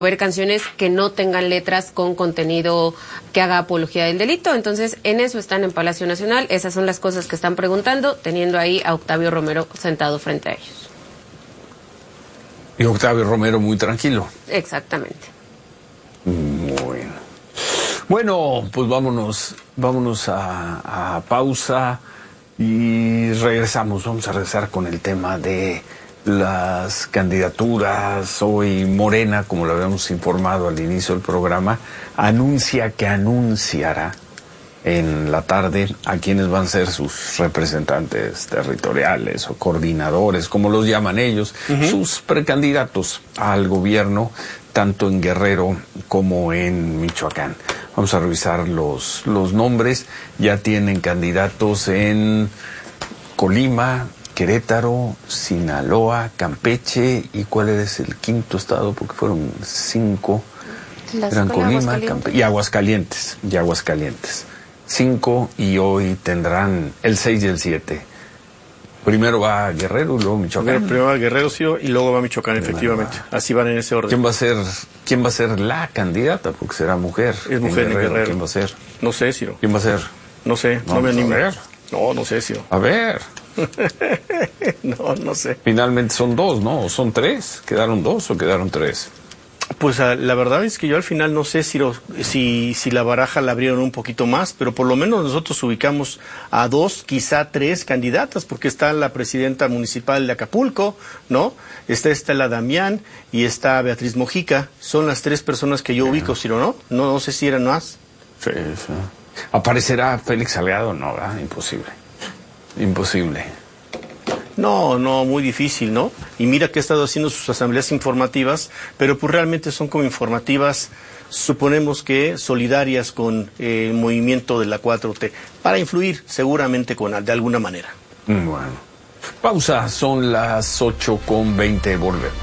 ver canciones que no tengan letras con contenido que haga apología del delito. Entonces, en eso están en Palacio Nacional. Esas son las cosas que están preguntando, teniendo ahí a Octavio Romero sentado frente a ellos. Y Octavio Romero muy tranquilo. Exactamente. Muy bien. Bueno, pues vámonos a pausa y regresamos. Vamos a regresar con el tema de las candidaturas. Hoy Morena, como lo habíamos informado al inicio del programa, anuncia que anunciará en la tarde a quienes van a ser sus representantes territoriales o coordinadores, como los llaman ellos, sus precandidatos al gobierno, tanto en Guerrero como en Michoacán. Vamos a revisar los nombres. Ya tienen candidatos en Colima, Querétaro, Sinaloa, Campeche, ¿y cuál es el quinto estado? Porque fueron 5. Eran Colima, Campeche y Aguascalientes. 5, y hoy tendrán el 6 y el 7. Primero va a Guerrero y luego Michoacán. Primero va a Guerrero, sí, y luego va a Michoacán, efectivamente. Así van en ese orden. ¿Quién va a ser la candidata? Porque será mujer. Es mujer en Guerrero. ¿Quién va a ser? No sé, Ciro. ¿Quién va a ser? No sé, no me animo. A ver. No sé, Ciro. A ver. No sé. Finalmente son 2, ¿no? ¿O son 3? ¿Quedaron 2 o quedaron 3? Pues la verdad es que yo al final no sé si la baraja la abrieron un poquito más, pero por lo menos nosotros ubicamos a 2, quizá 3 candidatas, porque está la presidenta municipal de Acapulco, ¿no? Está la Damián y está Beatriz Mojica. Son las 3 personas que yo ubico, Ciro, ¿no? No sé si eran más. Sí. ¿Aparecerá Félix Salgado? No, ¿verdad? Imposible. No, muy difícil, ¿no? Y mira que ha estado haciendo sus asambleas informativas, pero pues realmente son como informativas, suponemos que solidarias con el movimiento de la 4T, para influir seguramente de alguna manera. Bueno, pausa, son las 8:20, volvemos.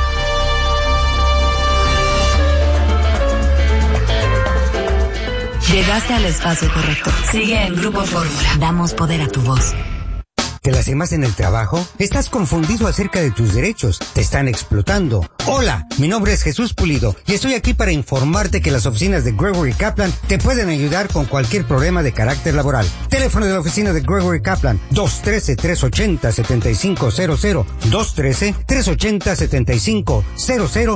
Llegaste al espacio correcto. Sigue en Grupo Fórmula. Damos poder a tu voz. ¿Te lastimas en el trabajo? ¿Estás confundido acerca de tus derechos? ¿Te están explotando? Hola, mi nombre es Jesús Pulido y estoy aquí para informarte que las oficinas de Gregory Kaplan te pueden ayudar con cualquier problema de carácter laboral. Teléfono de la oficina de Gregory Kaplan, 213-380-7500, 213-380-7500,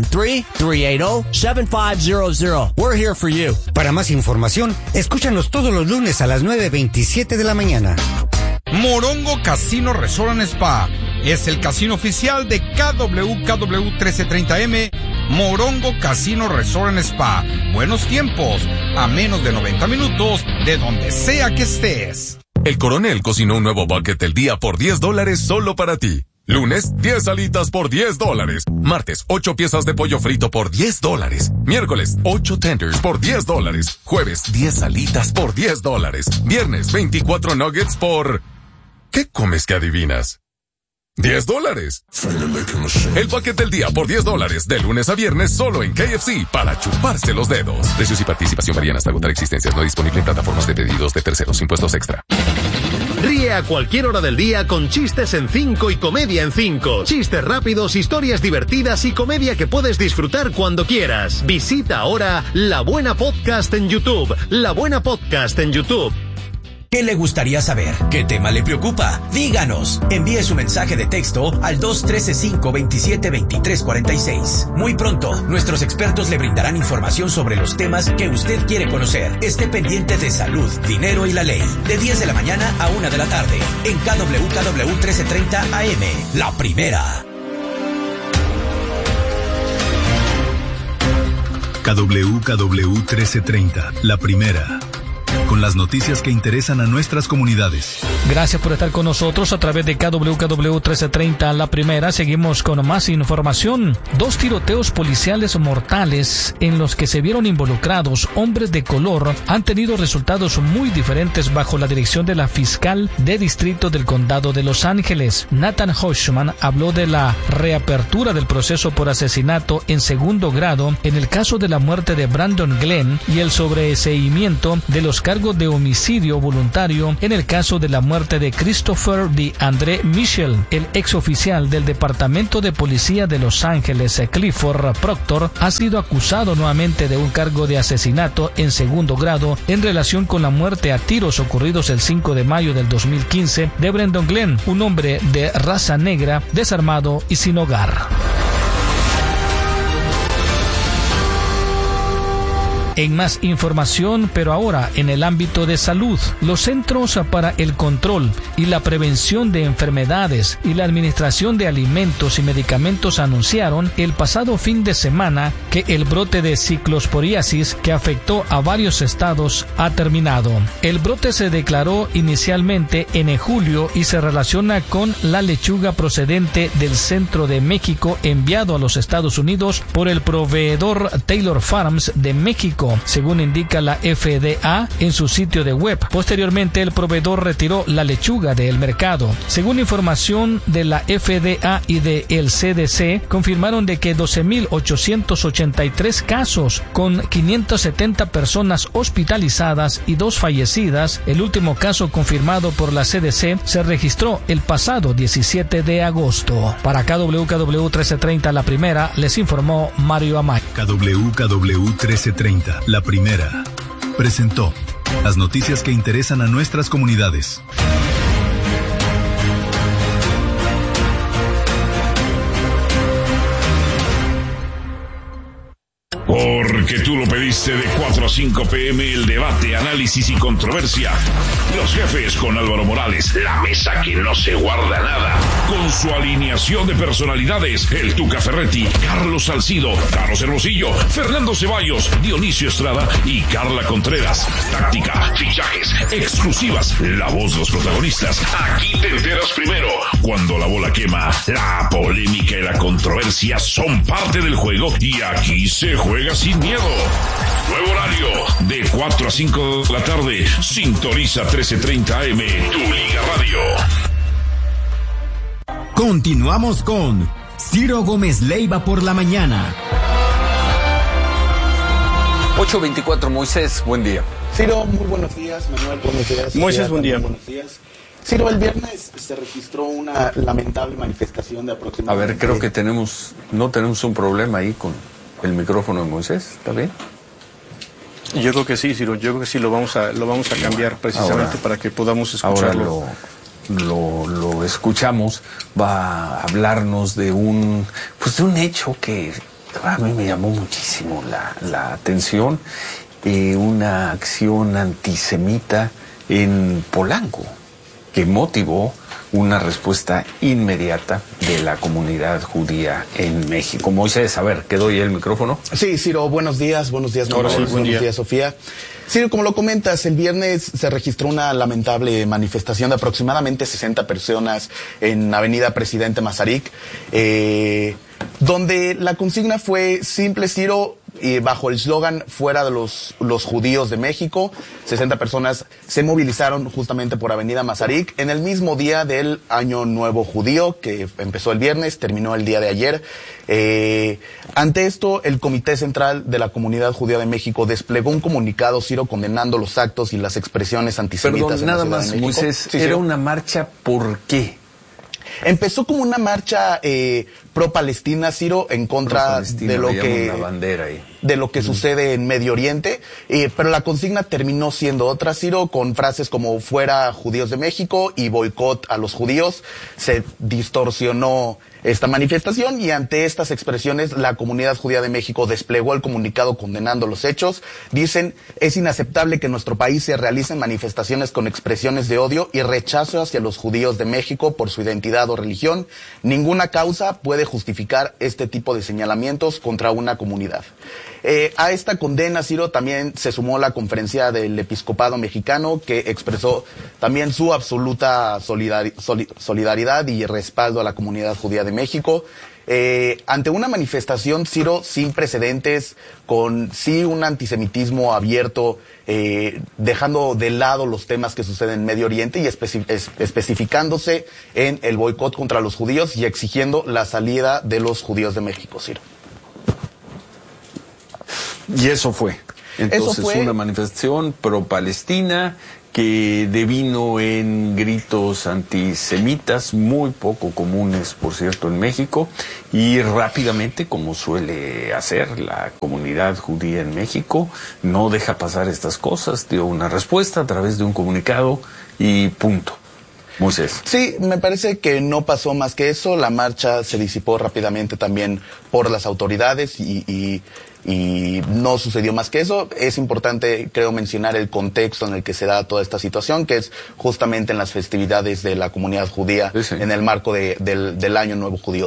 213-380-7500. We're here for you. Para más información, escúchanos todos los lunes a las 9:27 de la mañana. Morongo Casino Resort and Spa es el casino oficial de KWKW 1330M. Morongo Casino Resort and Spa. Buenos tiempos, a menos de 90 minutos de donde sea que estés. El Coronel cocinó un nuevo bucket del día por $10 solo para ti. Lunes, 10 alitas por $10. Martes, 8 piezas de pollo frito por $10. Miércoles, 8 tenders por $10. Jueves, 10 alitas por $10. Viernes, 24 nuggets por... ¿Qué comes que adivinas? $10. El paquete del día por $10, de lunes a viernes solo en KFC, para chuparse los dedos. Precios y participación varían hasta agotar existencias. No disponible en plataformas de pedidos de terceros. Impuestos extra. Ríe a cualquier hora del día con Chistes en 5 y Comedia en 5. Chistes rápidos, historias divertidas y comedia que puedes disfrutar cuando quieras. Visita ahora La Buena Podcast en YouTube. La Buena Podcast en YouTube. ¿Qué le gustaría saber? ¿Qué tema le preocupa? Díganos. Envíe su mensaje de texto al 213-527-2346. Muy pronto, nuestros expertos le brindarán información sobre los temas que usted quiere conocer. Esté pendiente de salud, dinero y la ley. De 10 de la mañana a 1 de la tarde. En KWKW 1330 AM. La primera. KWKW 1330. La primera. Con las noticias que interesan a nuestras comunidades. Gracias por estar con nosotros a través de KWKW 1330, la primera. Seguimos con más información. 2 tiroteos policiales mortales en los que se vieron involucrados hombres de color han tenido resultados muy diferentes bajo la dirección de la fiscal de distrito del condado de Los Ángeles. Nathan Hochman habló de la reapertura del proceso por asesinato en segundo grado en el caso de la muerte de Brandon Glenn y el sobreseimiento de los cargos cargo de homicidio voluntario en el caso de la muerte de Christopher DeAndre Mitchell. El exoficial del Departamento de Policía de Los Ángeles, Clifford Proctor, ha sido acusado nuevamente de un cargo de asesinato en segundo grado en relación con la muerte a tiros ocurridos el 5 de mayo del 2015 de Brendan Glenn, un hombre de raza negra, desarmado y sin hogar. En más información, pero ahora en el ámbito de salud, los Centros para el Control y la Prevención de Enfermedades y la Administración de Alimentos y Medicamentos anunciaron el pasado fin de semana que el brote de ciclosporiasis que afectó a varios estados ha terminado. El brote se declaró inicialmente en julio y se relaciona con la lechuga procedente del centro de México enviado a los Estados Unidos por el proveedor Taylor Farms de México, según indica la FDA en su sitio de web. Posteriormente, el proveedor retiró la lechuga del mercado. Según información de la FDA y de el CDC, confirmaron de que 12,883 casos con 570 personas hospitalizadas y 2 fallecidas. El último caso confirmado por la CDC se registró el pasado 17 de agosto. Para KWKW 1330 La Primera, les informó Mario Amaya. KWKW 1330 La Primera presentó las noticias que interesan a nuestras comunidades. Porque tú lo pediste, de 4 a 5 p.m. el debate, análisis y controversia. Los jefes con Álvaro Morales, la mesa que no se guarda nada. Con su alineación de personalidades, el Tuca Ferretti, Carlos Salcido, Carlos Hermosillo, Fernando Ceballos, Dionisio Estrada y Carla Contreras. Táctica, fichajes, exclusivas, la voz de los protagonistas. Aquí te enteras primero. Cuando la bola quema, la polémica y la controversia son parte del juego y aquí se juega sin miedo. Nuevo horario, de 4 a 5 de la tarde. Sintoniza 1330 AM, tu Liga Radio. Continuamos con Ciro Gómez Leiva por la mañana. 8:24, Moisés, buen día. Ciro, muy buenos días. Manuel, buenos días. Moisés, buen día. Buenos días. Ciro, el viernes se registró una lamentable manifestación de aproximadamente... A ver, creo que no tenemos un problema ahí con el micrófono de Moisés, ¿está bien? Yo creo que sí, Ciro, yo creo que sí lo vamos a cambiar precisamente ahora, para que podamos escucharlo. Ahora lo escuchamos, va a hablarnos de un hecho que a mí me llamó muchísimo la atención, una acción antisemita en Polanco, que motivó una respuesta inmediata de la comunidad judía en México. Moisés, a ver, ¿te doy el micrófono? Sí, Ciro, buenos días, Manuel, sí, buenos días, Sofía. Ciro, como lo comentas, el viernes se registró una lamentable manifestación de aproximadamente 60 personas en Avenida Presidente Mazarik, donde la consigna fue simple, Ciro, bajo el eslogan "Fuera de los judíos de México". 60 personas se movilizaron justamente por Avenida Mazarik en el mismo día del Año Nuevo Judío, que empezó el viernes, terminó el día de ayer. Ante esto, el Comité Central de la Comunidad Judía de México desplegó un comunicado, Ciro, condenando los actos y las expresiones antisemitas. Perdón, nada más, Moisés, sí, ¿era una marcha por qué? Empezó como una marcha pro-Palestina, Ciro, en contra de lo que una bandera ahí, de lo que sucede en Medio Oriente, pero la consigna terminó siendo otra, Ciro, con frases como "fuera judíos de México" y "boicot a los judíos". Se distorsionó esta manifestación y ante estas expresiones la comunidad judía de México desplegó el comunicado condenando los hechos. Dicen: "Es inaceptable que en nuestro país se realicen manifestaciones con expresiones de odio y rechazo hacia los judíos de México por su identidad o religión. Ninguna causa puede justificar este tipo de señalamientos contra una comunidad". A esta condena, Ciro, también se sumó la Conferencia del Episcopado Mexicano, que expresó también su absoluta solidaridad y respaldo a la comunidad judía de México. Ante una manifestación, Ciro, sin precedentes, con un antisemitismo abierto, dejando de lado los temas que suceden en Medio Oriente y especificándose en el boicot contra los judíos y exigiendo la salida de los judíos de México, Ciro. Y eso fue. Entonces, Eso fue una manifestación pro-palestina que devino en gritos antisemitas, muy poco comunes, por cierto, en México, y rápidamente, como suele hacer la comunidad judía en México, no deja pasar estas cosas, dio una respuesta a través de un comunicado y punto. Moisés. Sí, me parece que no pasó más que eso. La marcha se disipó rápidamente también por las autoridades y no sucedió más que eso. Es importante, creo, mencionar el contexto en el que se da toda esta situación, que es justamente en las festividades de la comunidad judía, sí, en el marco del Año Nuevo Judío.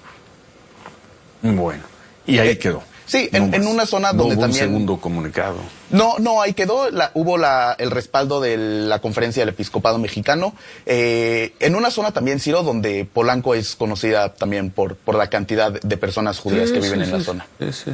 Bueno, y ahí quedó. Sí, en una zona donde hubo también... un segundo comunicado. No, ahí quedó. Hubo el respaldo de la Conferencia del Episcopado Mexicano. En una zona también, Ciro, donde Polanco es conocida también por la cantidad de personas judías que viven en la zona. Sí.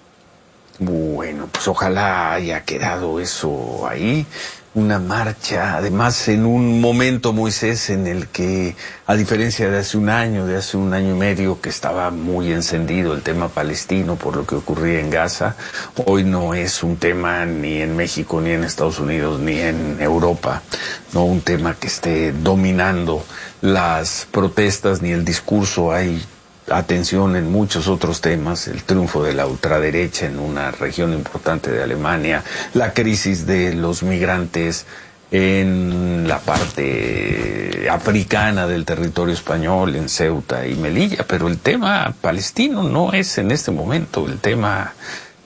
Bueno, pues ojalá haya quedado eso ahí. Una marcha, además en un momento, Moisés, en el que, a diferencia de hace un año y medio, que estaba muy encendido el tema palestino por lo que ocurría en Gaza, hoy no es un tema ni en México, ni en Estados Unidos, ni en Europa, no un tema que esté dominando las protestas ni el discurso. Hay atención en muchos otros temas, el triunfo de la ultraderecha en una región importante de Alemania, la crisis de los migrantes en la parte africana del territorio español, en Ceuta y Melilla, pero el tema palestino no es en este momento el tema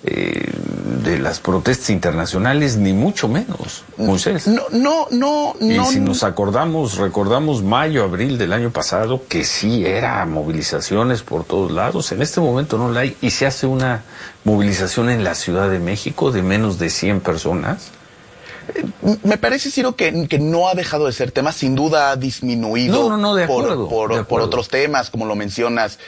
de las protestas internacionales, ni mucho menos, Moisés. No. Y si nos recordamos mayo, abril del año pasado, que sí era movilizaciones por todos lados, en este momento no la hay, y se hace una movilización en la Ciudad de México de menos de 100 personas. Me parece, Ciro, que no ha dejado de ser tema, sin duda ha disminuido por otros temas, como lo mencionas,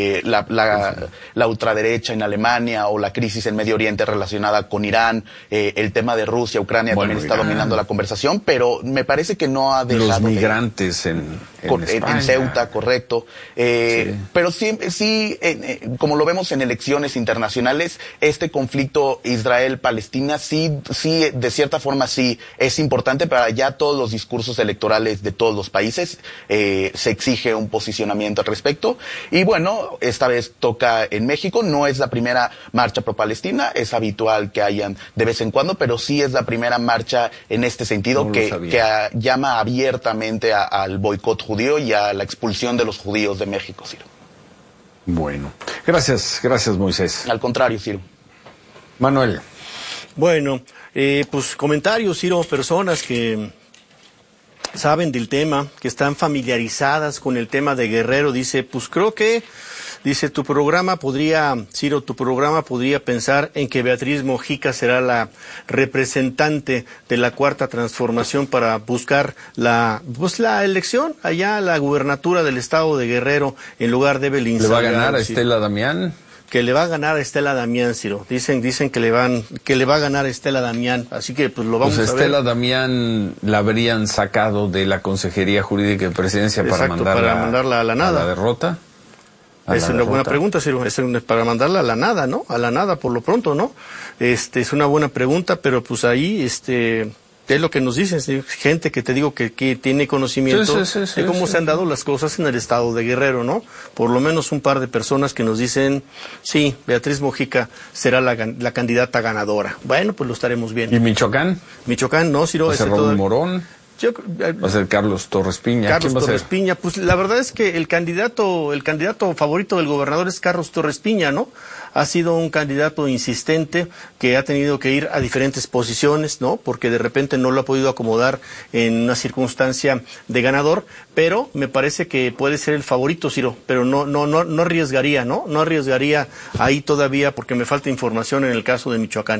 la ultraderecha en Alemania o la crisis en Medio Oriente relacionada con Irán, el tema de Rusia, Ucrania también está dominando la conversación, pero me parece que no ha dejado los migrantes en Ceuta, correcto. Pero sí, como lo vemos en elecciones internacionales, este conflicto Israel-Palestina sí, de cierta forma sí es importante para ya todos los discursos electorales de todos los países. Se exige un posicionamiento al respecto. Y bueno, esta vez toca en México. No es la primera marcha pro-Palestina, es habitual que hayan de vez en cuando, pero sí es la primera marcha en este sentido que llama abiertamente al boicot judío y a la expulsión de los judíos de México, Ciro. Bueno, gracias Moisés. Al contrario, Ciro. Manuel. Bueno, pues comentarios, Ciro, personas que saben del tema, que están familiarizadas con el tema de Guerrero, dice, pues creo que, dice, tu programa podría pensar en que Beatriz Mojica será la representante de la Cuarta Transformación para buscar la elección allá, la gubernatura del estado de Guerrero, en lugar de Evelyn Salgado. ¿Le va a ganar a Estela Damián? Que le va a ganar a Estela Damián, Ciro. Dicen que le va a ganar a Estela Damián, así que pues lo vamos a ver. Estela Damián la habrían sacado de la Consejería Jurídica de Presidencia para mandarla a la nada. ¿A la derrota? Es una buena pregunta, Ciro. Es para mandarla a la nada, ¿no? A la nada por lo pronto, ¿no? Es una buena pregunta, pero pues ahí es lo que nos dicen, gente que te digo que tiene conocimiento de cómo se han dado las cosas en el estado de Guerrero, ¿no? Por lo menos un par de personas que nos dicen, sí, Beatriz Mojica será la candidata ganadora. Bueno, pues lo estaremos viendo. ¿Y Michoacán? Michoacán, no, Ciro. ¿Va a ser Raúl Morón? ¿Va a ser Carlos Torres Piña? Carlos Torres Piña, pues la verdad es que el candidato favorito del gobernador es Carlos Torres Piña, ¿no? Ha sido un candidato insistente que ha tenido que ir a diferentes posiciones, ¿no? Porque de repente no lo ha podido acomodar en una circunstancia de ganador, pero me parece que puede ser el favorito, Ciro, pero no arriesgaría, ¿no? No arriesgaría ahí todavía porque me falta información en el caso de Michoacán.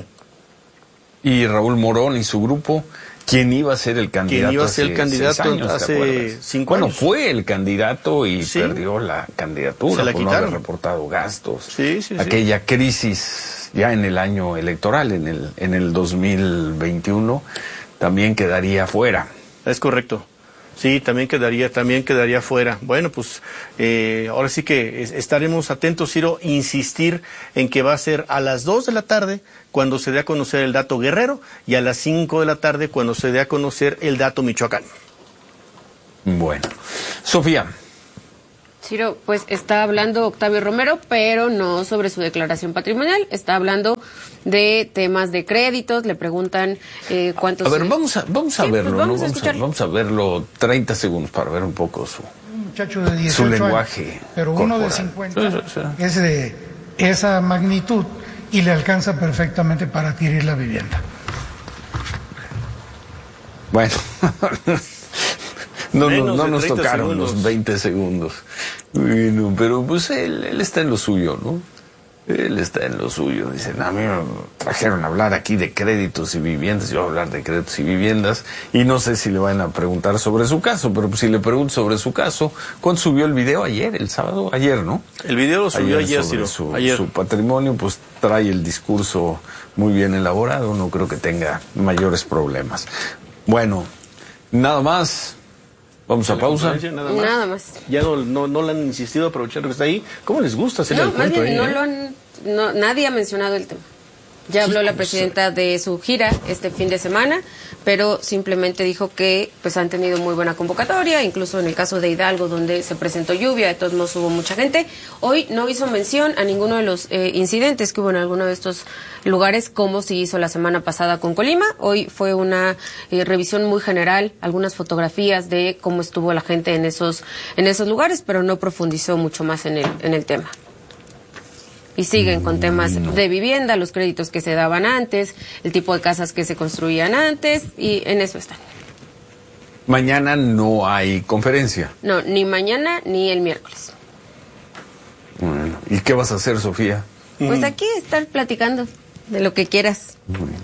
¿Y Raúl Morón y su grupo? ¿Quién iba a ser el candidato? ¿Quién iba a ser el candidato hace 5 años? Bueno, fue el candidato y perdió la candidatura por no haber reportado gastos. Sí. Aquella crisis ya en el año electoral, en el 2021, también quedaría fuera. Es correcto. Sí, también quedaría fuera. Bueno, pues ahora sí que estaremos atentos, Ciro, insistir en que va a ser a las 2 de la tarde cuando se dé a conocer el dato Guerrero y a las 5 de la tarde cuando se dé a conocer el dato Michoacán. Bueno, Sofía. Ciro, pues está hablando Octavio Romero, pero no sobre su declaración patrimonial, está hablando de temas de créditos, le preguntan cuántos... A ver, vamos a verlo, pues vamos a verlo 30 segundos para ver un poco Un muchacho de 18 su lenguaje años, pero corporal. Uno de 50 es de esa magnitud y le alcanza perfectamente para adquirir la vivienda. Bueno... No nos 30 tocaron segundos. los 20 segundos. Bueno, pero pues él está en lo suyo, ¿no? Él está en lo suyo. Dicen, a mí me trajeron a hablar aquí de créditos y viviendas. Yo voy a hablar de créditos y viviendas. Y no sé si le van a preguntar sobre su caso, pero pues si le pregunto sobre su caso, ¿cuándo subió el video? Ayer, el sábado, ayer, ¿no? El video lo subió ayer, sobre Ciro. Ayer. Su patrimonio, pues trae el discurso muy bien elaborado. No creo que tenga mayores problemas. Bueno, nada más. Vamos a pausa. Nada más. Ya no le han insistido, aprovechando que está ahí. ¿Cómo les gusta hacerle el cuento ahí? Nadie ha mencionado el tema. Ya habló la presidenta de su gira este fin de semana, pero simplemente dijo que pues han tenido muy buena convocatoria, incluso en el caso de Hidalgo, donde se presentó lluvia, de todos modos hubo mucha gente. Hoy no hizo mención a ninguno de los incidentes que hubo en alguno de estos lugares, como se hizo la semana pasada con Colima. Hoy fue una revisión muy general, algunas fotografías de cómo estuvo la gente en esos lugares, pero no profundizó mucho más en el tema. Y siguen con temas de vivienda, los créditos que se daban antes, el tipo de casas que se construían antes, y en eso están. Mañana no hay conferencia. No, ni mañana ni el miércoles. Bueno, ¿y qué vas a hacer, Sofía? Pues aquí estar platicando de lo que quieras.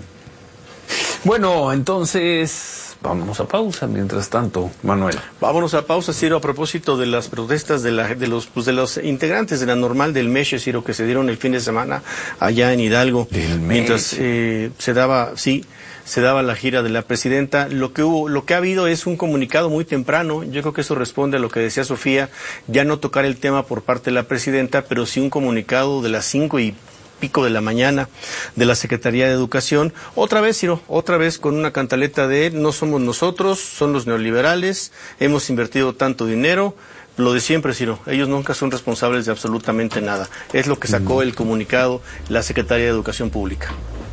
Bueno, entonces... Vámonos a pausa, mientras tanto, Manuel. Vámonos a pausa, Ciro, a propósito de las protestas de los integrantes de la normal del Meche, Ciro, que se dieron el fin de semana allá en Hidalgo. Mientras se daba la gira de la presidenta, lo que ha habido es un comunicado muy temprano. Yo creo que eso responde a lo que decía Sofía, ya no tocar el tema por parte de la presidenta, pero sí un comunicado de las 5:00 de la mañana de la Secretaría de Educación, otra vez, Ciro, con una cantaleta de no somos nosotros, son los neoliberales, hemos invertido tanto dinero, lo de siempre, Ciro, ellos nunca son responsables de absolutamente nada. Es lo que sacó el comunicado la Secretaría de Educación Pública.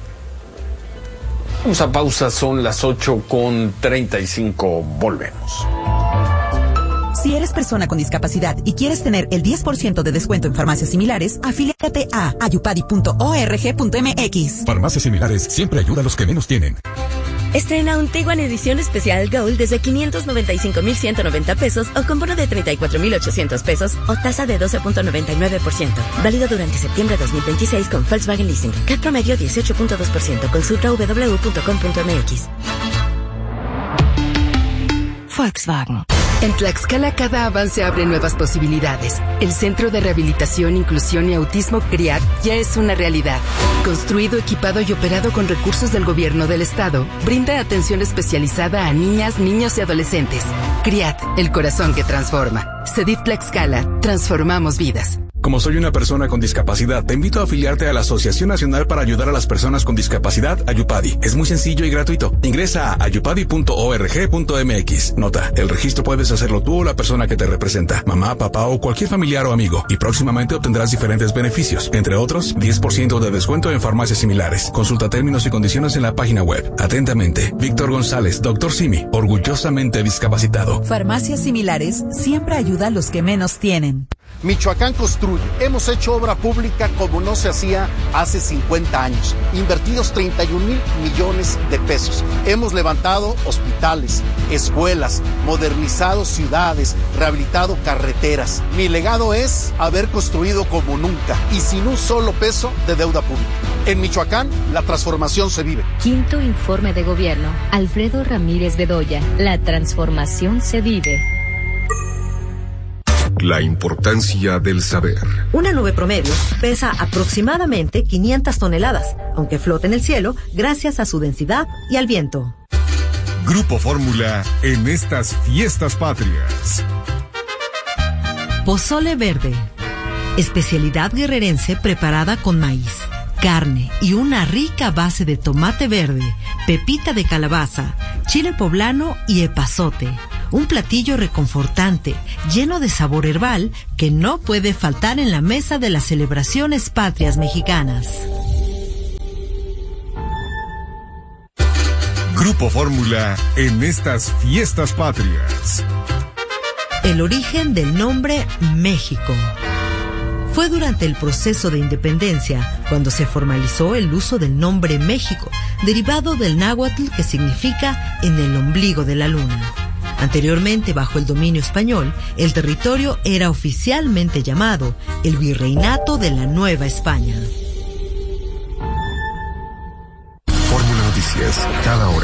Vamos a pausa, son las 8:35, volvemos. Si eres persona con discapacidad y quieres tener el 10% de descuento en farmacias similares, afíliate a ayupadi.org.mx. Farmacias Similares siempre ayuda a los que menos tienen. Estrena un Tiguan edición especial Gold desde 595,190 pesos o con bono de 34,800 pesos o tasa de 12.99%. Válido durante septiembre 2026 con Volkswagen Leasing. CAT promedio 18.2%. Consulta www.com.mx. Volkswagen. En Tlaxcala cada avance abre nuevas posibilidades. El Centro de Rehabilitación, Inclusión y Autismo CRIAT ya es una realidad. Construido, equipado y operado con recursos del gobierno del estado, brinda atención especializada a niñas, niños y adolescentes. CRIAT, el corazón que transforma. CEDIF Tlaxcala, transformamos vidas. Como soy una persona con discapacidad, te invito a afiliarte a la Asociación Nacional para Ayudar a las Personas con Discapacidad, Ayupadi. Es muy sencillo y gratuito. Ingresa a ayupadi.org.mx. Nota, el registro puedes hacerlo tú o la persona que te representa, mamá, papá o cualquier familiar o amigo. Y próximamente obtendrás diferentes beneficios, entre otros, 10% de descuento en farmacias similares. Consulta términos y condiciones en la página web. Atentamente, Víctor González, Dr. Simi, orgullosamente discapacitado. Farmacias Similares siempre ayuda a los que menos tienen. Michoacán construye. Hemos hecho obra pública como no se hacía hace 50 años. Invertidos 31,000 millones de pesos. Hemos levantado hospitales, escuelas, modernizado ciudades, rehabilitado carreteras. Mi legado es haber construido como nunca y sin un solo peso de deuda pública. En Michoacán, la transformación se vive. Quinto informe de gobierno. Alfredo Ramírez Bedoya. La transformación se vive. La importancia del saber. Una nube promedio pesa aproximadamente 500 toneladas, aunque flota en el cielo gracias a su densidad y al viento. Grupo Fórmula en estas fiestas patrias. Pozole verde. Especialidad guerrerense preparada con maíz, carne y una rica base de tomate verde, pepita de calabaza, chile poblano y epazote. Un platillo reconfortante, lleno de sabor herbal, que no puede faltar en la mesa de las celebraciones patrias mexicanas. Grupo Fórmula en estas fiestas patrias. El origen del nombre México. Fue durante el proceso de independencia cuando se formalizó el uso del nombre México, derivado del náhuatl que significa en el ombligo de la luna. Anteriormente, bajo el dominio español, el territorio era oficialmente llamado el Virreinato de la Nueva España. Fórmula Noticias, cada hora.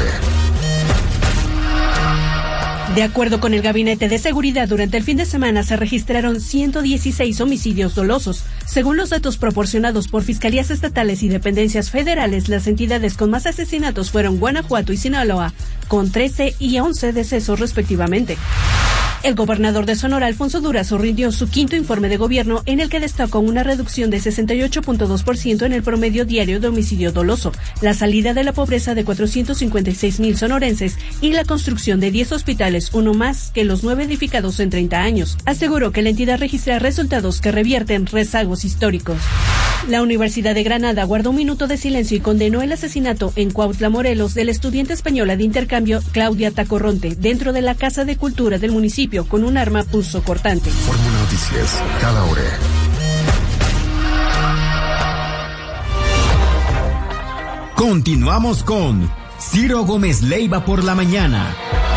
De acuerdo con el Gabinete de Seguridad, durante el fin de semana se registraron 116 homicidios dolosos. Según los datos proporcionados por fiscalías estatales y dependencias federales, las entidades con más asesinatos fueron Guanajuato y Sinaloa, con 13 y 11 decesos respectivamente. El gobernador de Sonora, Alfonso Durazo, rindió su quinto informe de gobierno en el que destacó una reducción de 68.2% en el promedio diario de homicidio doloso, la salida de la pobreza de 456,000 sonorenses y la construcción de 10 hospitales, uno más que los 9 edificados en 30 años. Aseguró que la entidad registra resultados que revierten rezagos históricos. La Universidad de Granada guardó un minuto de silencio y condenó el asesinato en Cuautla, Morelos, de la estudiante española de intercambio Claudia Tacorronte dentro de la Casa de Cultura del municipio con un arma punzocortante. Fórmula Noticias, cada hora. Continuamos con Ciro Gómez Leiva por la mañana.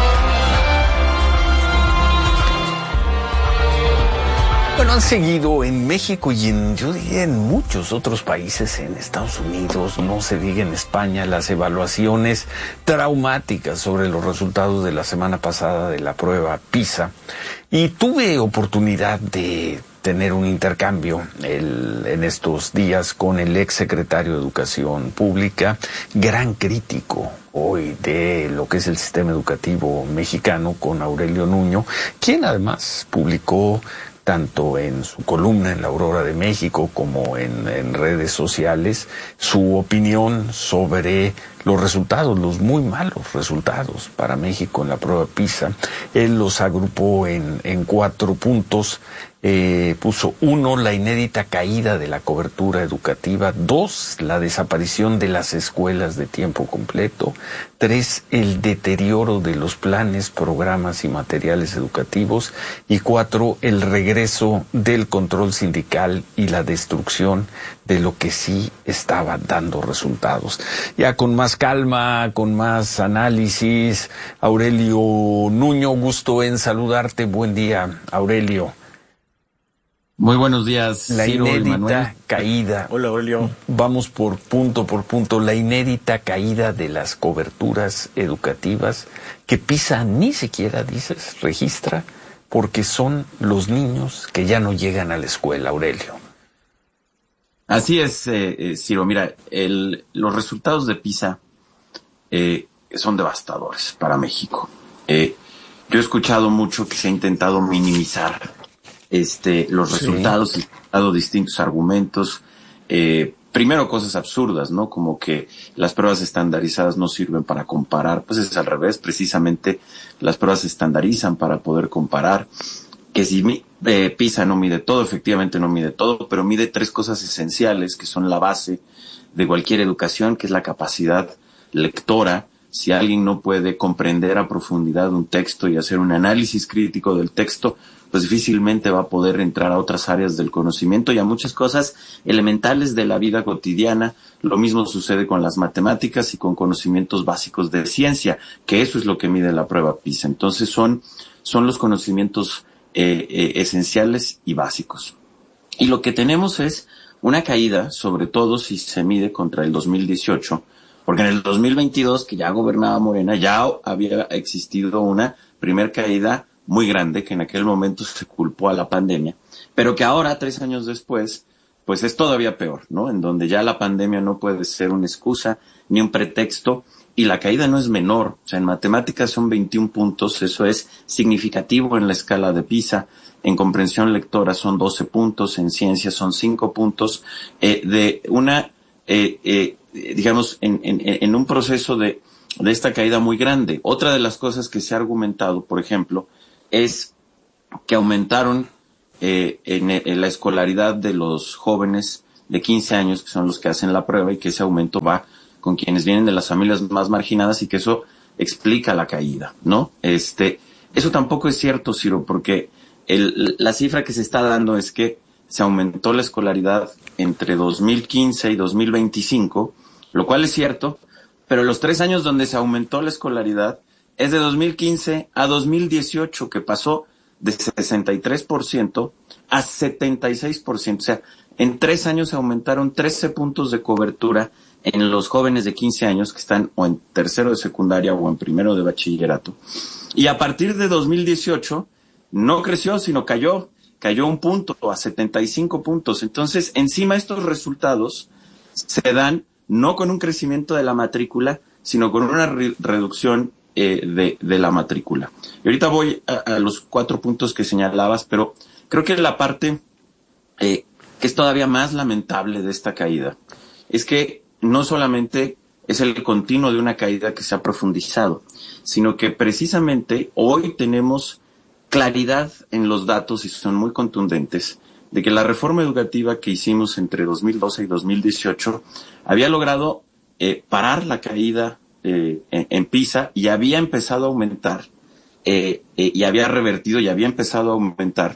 Bueno, han seguido en México y yo diría en muchos otros países, en Estados Unidos, no se diga en España, las evaluaciones traumáticas sobre los resultados de la semana pasada de la prueba PISA. Y tuve oportunidad de tener un intercambio en estos días con el exsecretario de Educación Pública, gran crítico hoy de lo que es el sistema educativo mexicano, con Aurelio Nuño, quien además publicó tanto en su columna en La Aurora de México como en redes sociales, su opinión sobre los resultados, los muy malos resultados para México en la prueba PISA. Él los agrupó en 4 puntos. Puso 1, la inédita caída de la cobertura educativa; 2, la desaparición de las escuelas de tiempo completo; 3, el deterioro de los planes, programas y materiales educativos; y 4, el regreso del control sindical y la destrucción de lo que sí estaba dando resultados. Ya con más calma, con más análisis, Aurelio Nuño, gusto en saludarte. Buen día, Aurelio. Muy buenos días, la Ciro y Manuel. Inédita caída. Hola, Aurelio. Vamos por punto. La inédita caída de las coberturas educativas que PISA ni siquiera, dices, registra, porque son los niños que ya no llegan a la escuela, Aurelio. Así es, Ciro. Mira, los resultados de PISA son devastadores para México. Yo he escuchado mucho que se ha intentado minimizar los resultados, y he dado distintos argumentos. Primero, cosas absurdas, ¿no? Como que las pruebas estandarizadas no sirven para comparar. Pues es al revés, precisamente las pruebas se estandarizan para poder comparar. Que si PISA no mide todo, efectivamente no mide todo, pero mide 3 cosas esenciales que son la base de cualquier educación, que es la capacidad lectora. Si alguien no puede comprender a profundidad un texto y hacer un análisis crítico del texto, pues difícilmente va a poder entrar a otras áreas del conocimiento y a muchas cosas elementales de la vida cotidiana. Lo mismo sucede con las matemáticas y con conocimientos básicos de ciencia, que eso es lo que mide la prueba PISA. Entonces son los conocimientos esenciales y básicos. Y lo que tenemos es una caída, sobre todo si se mide contra el 2018, porque en el 2022, que ya gobernaba Morena, ya había existido una primer caída muy grande, que en aquel momento se culpó a la pandemia, pero que ahora, 3 años después, pues es todavía peor, ¿no? En donde ya la pandemia no puede ser una excusa ni un pretexto, y la caída no es menor. O sea, en matemáticas son 21 puntos, eso es significativo en la escala de PISA. En comprensión lectora son 12 puntos, en ciencias son 5 puntos, digamos, en un proceso de esta caída muy grande. Otra de las cosas que se ha argumentado, por ejemplo, es que aumentaron en la escolaridad de los jóvenes de 15 años, que son los que hacen la prueba, y que ese aumento va con quienes vienen de las familias más marginadas y que eso explica la caída, ¿no? Eso tampoco es cierto, Ciro, porque la cifra que se está dando es que se aumentó la escolaridad entre 2015 y 2025, lo cual es cierto, pero los 3 años donde se aumentó la escolaridad es de 2015 a 2018, que pasó de 63% a 76%. O sea, en 3 años se aumentaron 13 puntos de cobertura en los jóvenes de 15 años que están o en tercero de secundaria o en primero de bachillerato. Y a partir de 2018 no creció, sino cayó 1 punto a 75 puntos. Entonces, encima estos resultados se dan no con un crecimiento de la matrícula, sino con una reducción de la matrícula. Y ahorita voy a los 4 puntos que señalabas, pero creo que la parte que es todavía más lamentable de esta caída es que no solamente es el continuo de una caída que se ha profundizado, sino que precisamente hoy tenemos claridad en los datos, y son muy contundentes, de que la reforma educativa que hicimos entre 2012 y 2018 había logrado parar la caída en PISA y había empezado a aumentar, y había revertido y había empezado a aumentar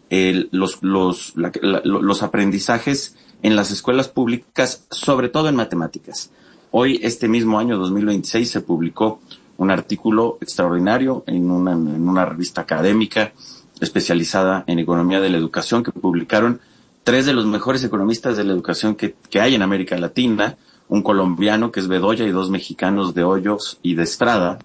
los aprendizajes en las escuelas públicas, sobre todo en matemáticas. Hoy, este mismo año 2026, se publicó un artículo extraordinario en una revista académica especializada en economía de la educación, que publicaron 3 de los mejores economistas de la educación que hay en América Latina, un colombiano que es Bedoya y 2 mexicanos de Hoyos y de Estrada,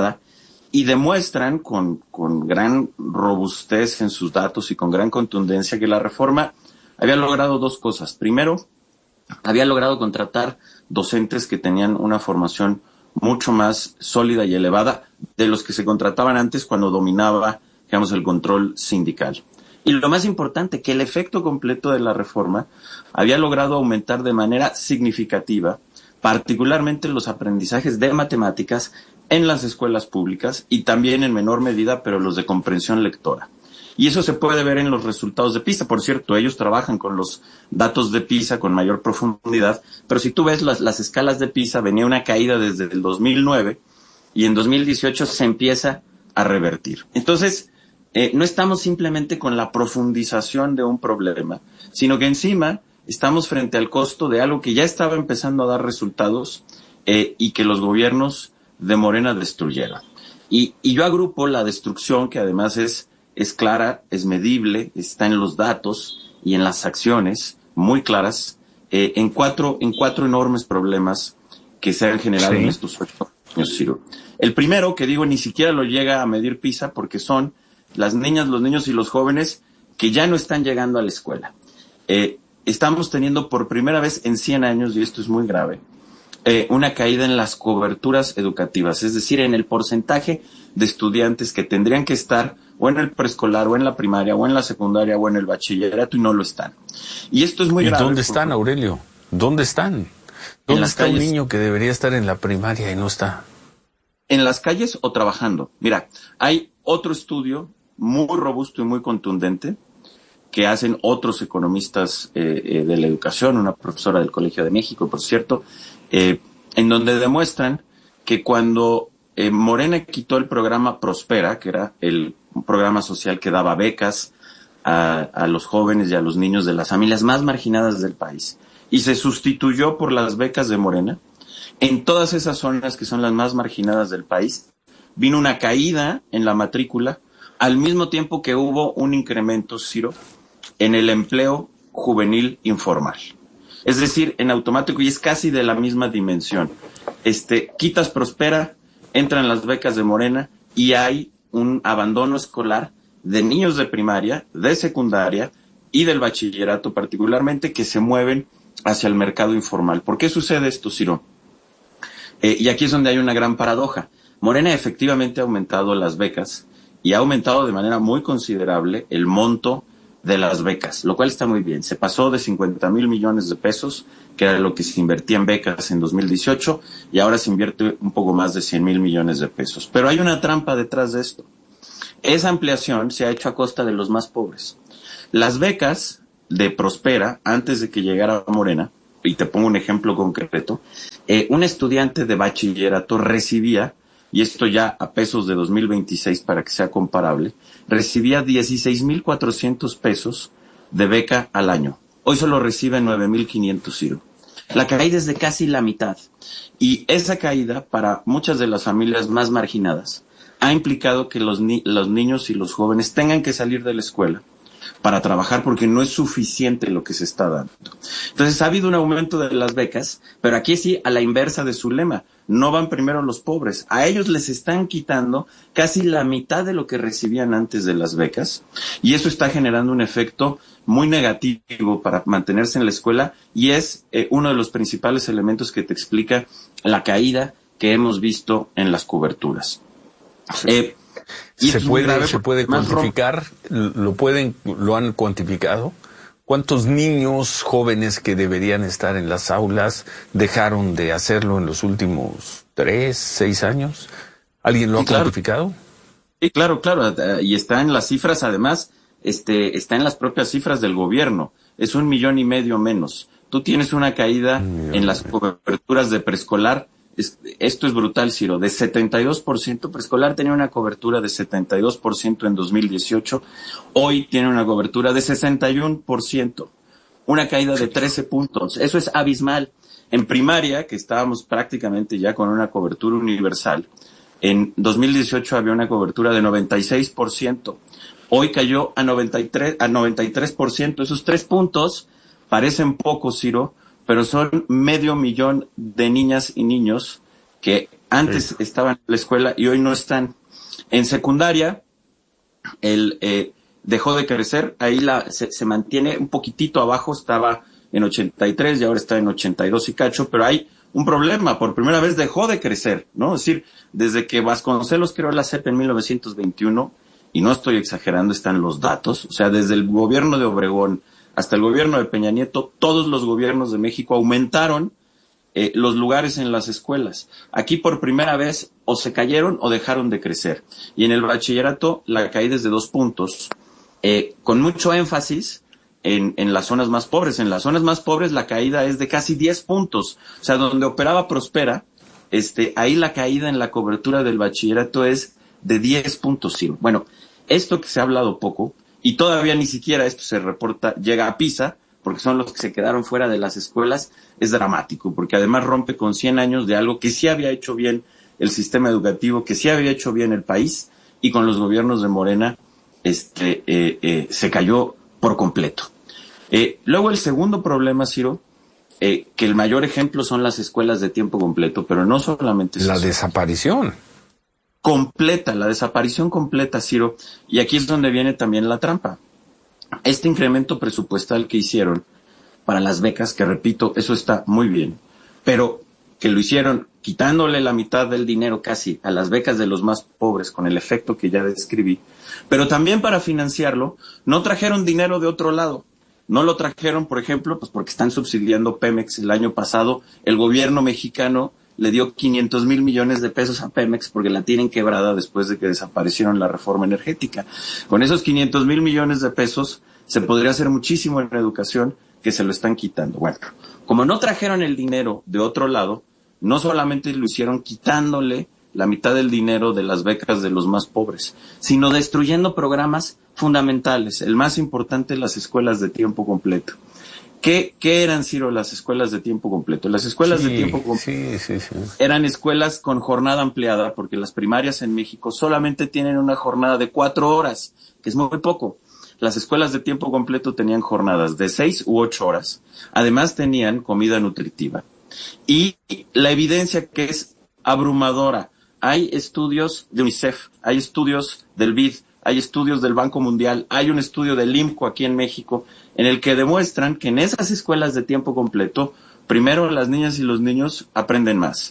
y demuestran con gran robustez en sus datos y con gran contundencia que la reforma había logrado 2 cosas. Primero, había logrado contratar docentes que tenían una formación mucho más sólida y elevada de los que se contrataban antes cuando dominaba, digamos, el control sindical. Y lo más importante, que el efecto completo de la reforma había logrado aumentar de manera significativa, particularmente los aprendizajes de matemáticas en las escuelas públicas y también en menor medida, pero los de comprensión lectora. Y eso se puede ver en los resultados de PISA. Por cierto, ellos trabajan con los datos de PISA con mayor profundidad, pero si tú ves las escalas de PISA, venía una caída desde el 2009 y en 2018 se empieza a revertir. Entonces, no estamos simplemente con la profundización de un problema, sino que encima estamos frente al costo de algo que ya estaba empezando a dar resultados y que los gobiernos de Morena destruyeron. Y yo agrupo la destrucción, que además es clara, es medible, está en los datos y en las acciones muy claras, en cuatro enormes problemas que se han generado en estos 8 años, Ciro. El primero, que digo, ni siquiera lo llega a medir PISA, porque son las niñas, los niños y los jóvenes que ya no están llegando a la escuela. Estamos teniendo por primera vez en 100 años, y esto es muy grave, una caída en las coberturas educativas, es decir, en el porcentaje de estudiantes que tendrían que estar o en el preescolar, o en la primaria, o en la secundaria, o en el bachillerato, y no lo están. Y esto es muy grave. ¿Y dónde están, Aurelio? ¿Dónde están? ¿Dónde está un niño que debería estar en la primaria y no está? En las calles o trabajando. Mira, hay otro estudio muy robusto y muy contundente que hacen otros economistas de la educación, una profesora del Colegio de México, por cierto, en donde demuestran que cuando Morena quitó el programa Prospera, que era el programa social que daba becas a los jóvenes y a los niños de las familias más marginadas del país, y se sustituyó por las becas de Morena, en todas esas zonas que son las más marginadas del país, vino una caída en la matrícula, al mismo tiempo que hubo un incremento, Ciro, en el empleo juvenil informal. Es decir, en automático, y es casi de la misma dimensión. Quitas Prospera, entran las becas de Morena, y hay un abandono escolar de niños de primaria, de secundaria y del bachillerato particularmente, que se mueven hacia el mercado informal. ¿Por qué sucede esto, Ciro? Y aquí es donde hay una gran paradoja. Morena efectivamente ha aumentado las becas y ha aumentado de manera muy considerable el monto de las becas, lo cual está muy bien. Se pasó de 50,000 millones de pesos, que era lo que se invertía en becas en 2018, y ahora se invierte un poco más de 100,000 millones de pesos. Pero hay una trampa detrás de esto. Esa ampliación se ha hecho a costa de los más pobres. Las becas de Prospera, antes de que llegara Morena, y te pongo un ejemplo concreto, un estudiante de bachillerato recibía, y esto ya a pesos de 2026 para que sea comparable, recibía 16,400 pesos de beca al año. Hoy solo recibe 9,500, Ciro. La caída es de casi la mitad. Y esa caída, para muchas de las familias más marginadas, ha implicado que los niños y los jóvenes tengan que salir de la escuela para trabajar porque no es suficiente lo que se está dando. Entonces ha habido un aumento de las becas, pero aquí sí a la inversa de su lema. No van primero los pobres. A ellos les están quitando casi la mitad de lo que recibían antes de las becas, y eso está generando un efecto muy negativo para mantenerse en la escuela, y es uno de los principales elementos que te explica la caída que hemos visto en las coberturas. ¿Se puede cuantificar? ¿Lo han cuantificado? ¿Cuántos niños jóvenes que deberían estar en las aulas dejaron de hacerlo en los últimos 3, 6 años? ¿Alguien lo ha cuantificado? Sí, claro. Y está en las cifras, además, está en las propias cifras del gobierno. Es 1,5 millones menos. Tú tienes una caída en las coberturas de preescolar. Esto es brutal, Ciro. De 72%, preescolar tenía una cobertura de 72% en 2018. Hoy tiene una cobertura de 61%. Una caída de 13 puntos. Eso es abismal. En primaria, que estábamos prácticamente ya con una cobertura universal, en 2018 había una cobertura de 96%. Hoy cayó a 93%. Esos 3 puntos parecen pocos, Ciro, pero son 500,000 de niñas y niños que antes estaban en la escuela y hoy no están. En secundaria, dejó de crecer, ahí se mantiene un poquitito abajo, estaba en 83 y ahora está en 82 y cacho, pero hay un problema, por primera vez dejó de crecer, ¿no? Es decir, desde que Vasconcelos creó la SEP en 1921, y no estoy exagerando, están los datos, o sea, desde el gobierno de Obregón hasta el gobierno de Peña Nieto, todos los gobiernos de México aumentaron los lugares en las escuelas. Aquí por primera vez o se cayeron o dejaron de crecer. Y en el bachillerato la caída es de 2 puntos, con mucho énfasis en las zonas más pobres. En las zonas más pobres la caída es de casi 10 puntos. O sea, donde operaba Prospera, ahí la caída en la cobertura del bachillerato es de 10 puntos, sí. Bueno, esto que se ha hablado poco, y todavía ni siquiera esto se reporta, llega a PISA, porque son los que se quedaron fuera de las escuelas, es dramático, porque además rompe con 100 años de algo que sí había hecho bien el sistema educativo, que sí había hecho bien el país, y con los gobiernos de Morena se cayó por completo. Luego el segundo problema, Ciro, que el mayor ejemplo son las escuelas de tiempo completo, pero no solamente es la eso. desaparición. La desaparición completa, Ciro, y aquí es donde viene también la trampa. Este incremento presupuestal que hicieron para las becas, que repito, eso está muy bien, pero que lo hicieron quitándole la mitad del dinero casi a las becas de los más pobres, con el efecto que ya describí, pero también para financiarlo, no trajeron dinero de otro lado. No lo trajeron, por ejemplo, pues porque están subsidiando Pemex. El año pasado el gobierno mexicano le dio 500,000 millones de pesos a Pemex porque la tienen quebrada después de que desaparecieron la reforma energética. Con esos 500,000 millones de pesos se podría hacer muchísimo en educación, que se lo están quitando. Bueno, como no trajeron el dinero de otro lado, no solamente lo hicieron quitándole la mitad del dinero de las becas de los más pobres, sino destruyendo programas fundamentales. El más importante, las escuelas de tiempo completo. ¿Qué eran, Ciro, las escuelas de tiempo completo? Las escuelas de tiempo completo eran escuelas con jornada ampliada, porque las primarias en México solamente tienen una jornada de 4 horas, que es muy poco. Las escuelas de tiempo completo tenían jornadas de 6 u 8 horas. Además tenían comida nutritiva. Y la evidencia que es abrumadora. Hay estudios de UNICEF, hay estudios del BID, hay estudios del Banco Mundial, hay un estudio del IMCO aquí en México, en el que demuestran que en esas escuelas de tiempo completo, primero las niñas y los niños aprenden más.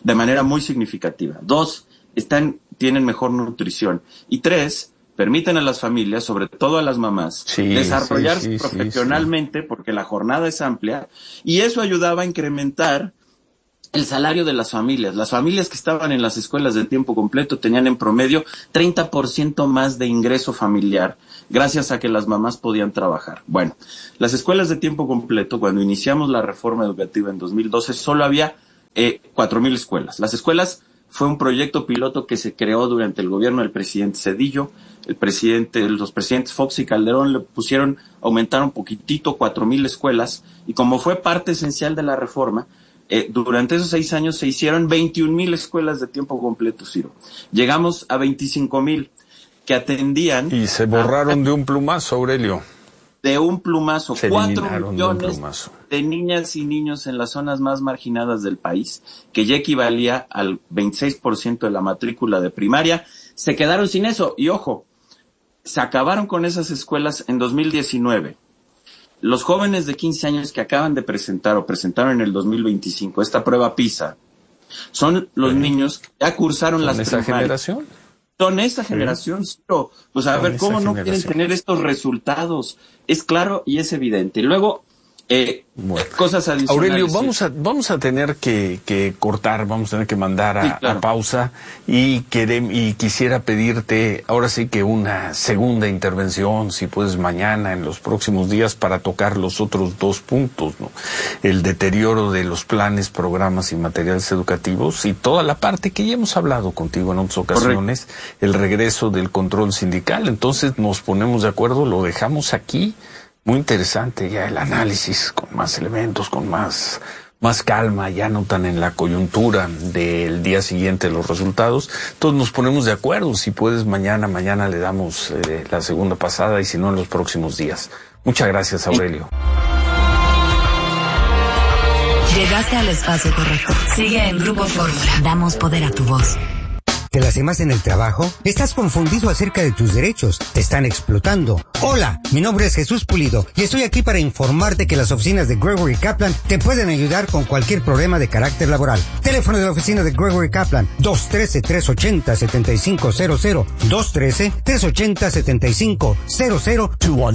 de manera muy significativa. 2, tienen mejor nutrición. Y 3, permiten a las familias, sobre todo a las mamás, desarrollarse profesionalmente, porque la jornada es amplia, y eso ayudaba a incrementar el salario de las familias. Las familias que estaban en las escuelas de tiempo completo tenían en promedio 30% más de ingreso familiar, gracias a que las mamás podían trabajar. Bueno, las escuelas de tiempo completo, cuando iniciamos la reforma educativa en 2012, solo había 4,000 escuelas. Las escuelas fue un proyecto piloto que se creó durante el gobierno del presidente Zedillo. Los presidentes Fox y Calderón aumentaron un poquitito, 4,000 escuelas, y como fue parte esencial de la reforma, durante esos 6 años se hicieron 21,000 escuelas de tiempo completo, Ciro. Llegamos a 25,000 que atendían. Y se borraron de un plumazo, Aurelio. De un plumazo. Se 4 millones de niñas y niños en las zonas más marginadas del país, que ya equivalía al 26% de la matrícula de primaria, se quedaron sin eso. Y ojo, se acabaron con esas escuelas en 2019. Los jóvenes de 15 años que acaban de presentar o presentaron en el 2025 esta prueba PISA son los niños que ya cursaron las primarias. ¿Generación? Son esa generación, pero, pues a ver, ¿cómo no quieren tener estos resultados? Es claro y es evidente. Y luego, cosas adicionales. Aurelio, vamos a tener que cortar, vamos a tener que mandar a pausa y quisiera pedirte ahora sí que una segunda intervención, si puedes mañana, en los próximos días, para tocar los otros 2 puntos, ¿no? El deterioro de los planes, programas y materiales educativos, y toda la parte que ya hemos hablado contigo en otras ocasiones, el regreso del control sindical. Entonces nos ponemos de acuerdo, lo dejamos aquí. Muy interesante ya el análisis, con más elementos, con más calma, ya no tan en la coyuntura del día siguiente de los resultados. Entonces nos ponemos de acuerdo, si puedes mañana le damos la segunda pasada, y si no en los próximos días. Muchas gracias, Aurelio. Llegaste al espacio correcto. Sigue en Grupo Fórmula. Damos poder a tu voz. ¿Te las más en el trabajo? ¿Estás confundido acerca de tus derechos? ¿Te están explotando? Hola, mi nombre es Jesús Pulido y estoy aquí para informarte que las oficinas de Gregory Kaplan te pueden ayudar con cualquier problema de carácter laboral. Teléfono de la oficina de Gregory Kaplan, 213-380-7500, 213-380-7500,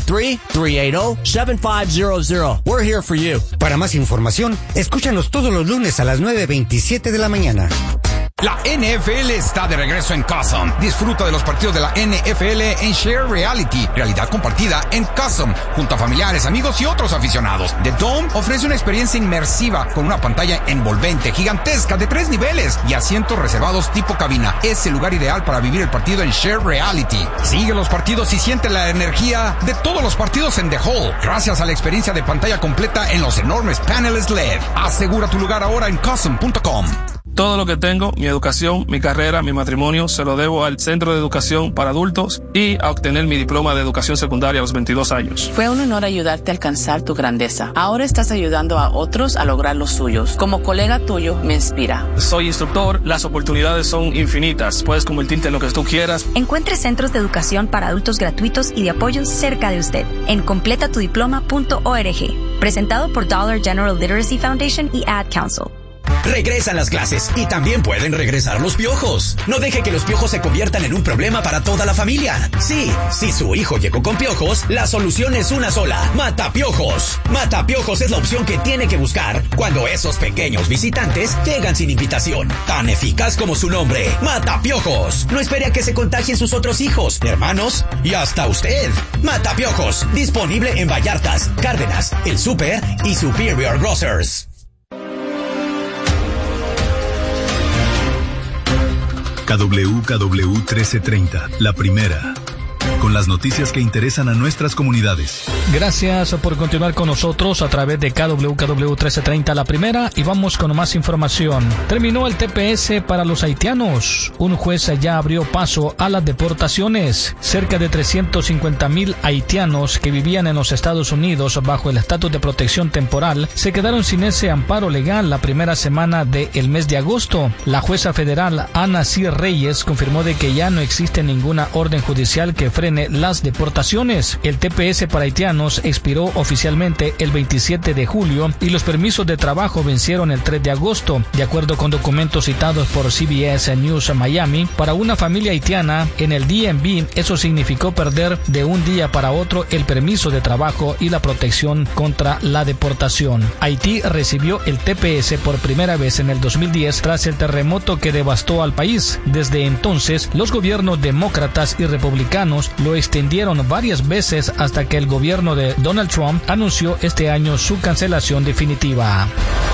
213-380-7500. We're here for you. Para más información, escúchanos todos los lunes a las 9:27 de la mañana. La NFL está de regreso en Custom. Disfruta de los partidos de la NFL en Share Reality, realidad compartida en Custom, junto a familiares, amigos y otros aficionados. The Dome ofrece una experiencia inmersiva con una pantalla envolvente, gigantesca, de 3 niveles y asientos reservados tipo cabina. Es el lugar ideal para vivir el partido en Share Reality. Sigue los partidos y siente la energía de todos los partidos en The Hall, gracias a la experiencia de pantalla completa en los enormes paneles LED. Asegura tu lugar ahora en Custom.com. Todo lo que tengo, mi educación, mi carrera, mi matrimonio, se lo debo al Centro de Educación para Adultos y a obtener mi diploma de educación secundaria a los 22 años. Fue un honor ayudarte a alcanzar tu grandeza. Ahora estás ayudando a otros a lograr los suyos. Como colega tuyo, me inspira. Soy instructor, las oportunidades son infinitas. Puedes convertirte en lo que tú quieras. Encuentre centros de educación para adultos gratuitos y de apoyo cerca de usted en completatudiploma.org. Presentado por Dollar General Literacy Foundation y Ad Council. Regresan las clases y también pueden regresar los piojos. No deje que los piojos se conviertan en un problema para toda la familia. Sí, si su hijo llegó con piojos, la solución es una sola: Matapiojos. Matapiojos es la opción que tiene que buscar cuando esos pequeños visitantes llegan sin invitación. Tan eficaz como su nombre, Matapiojos. No espere a que se contagien sus otros hijos, hermanos y hasta usted. Matapiojos, disponible en Vallartas, Cárdenas, El Súper y Superior Grocers. KWKW 1330, la primera, con las noticias que interesan a nuestras comunidades. Gracias por continuar con nosotros a través de KWKW 1330, la primera, y vamos con más información. Terminó el TPS para los haitianos. Un juez ya abrió paso a las deportaciones. Cerca de 350,000 haitianos que vivían en los Estados Unidos bajo el estatus de protección temporal se quedaron sin ese amparo legal la primera semana del mes de agosto. La jueza federal Ana C. Reyes confirmó de que ya no existe ninguna orden judicial que frene detiene las deportaciones. El TPS para haitianos expiró oficialmente el 27 de julio y los permisos de trabajo vencieron el 3 de agosto. De acuerdo con documentos citados por CBS News Miami, para una familia haitiana en el DMV eso significó perder de un día para otro el permiso de trabajo y la protección contra la deportación. Haití recibió el TPS por primera vez en el 2010 tras el terremoto que devastó al país. Desde entonces, los gobiernos demócratas y republicanos lo extendieron varias veces hasta que el gobierno de Donald Trump anunció este año su cancelación definitiva.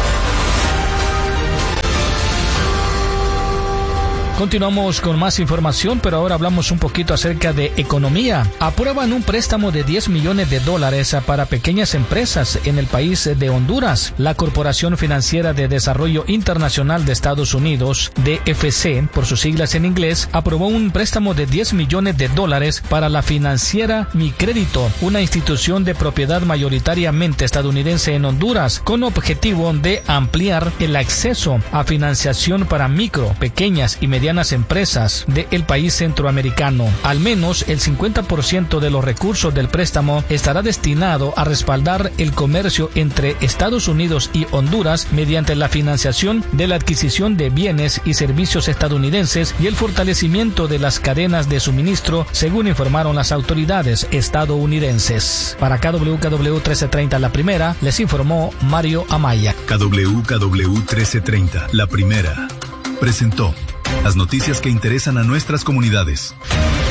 Continuamos con más información, pero ahora hablamos un poquito acerca de economía. Aprueban un préstamo de $10 millones para pequeñas empresas en el país de Honduras. La Corporación Financiera de Desarrollo Internacional de Estados Unidos, DFC, por sus siglas en inglés, aprobó un préstamo de $10 millones para la financiera Micrédito, una institución de propiedad mayoritariamente estadounidense en Honduras, con objetivo de ampliar el acceso a financiación para micro, pequeñas y medianas empresas del país centroamericano. Al menos el 50% de los recursos del préstamo estará destinado a respaldar el comercio entre Estados Unidos y Honduras mediante la financiación de la adquisición de bienes y servicios estadounidenses y el fortalecimiento de las cadenas de suministro, según informaron las autoridades estadounidenses. Para KWKW 1330 La Primera, les informó Mario Amaya. KWKW 1330 La Primera presentó las noticias que interesan a nuestras comunidades.